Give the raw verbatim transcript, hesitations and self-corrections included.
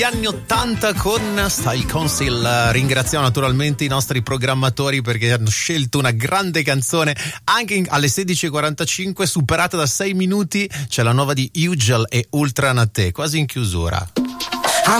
Anni ottanta con Style Council. Ringraziamo naturalmente i nostri programmatori perché hanno scelto una grande canzone anche in, alle sedici e quarantacinque, superata da sei minuti. C'è la nuova di Ugel e Ultra Naté, quasi in chiusura.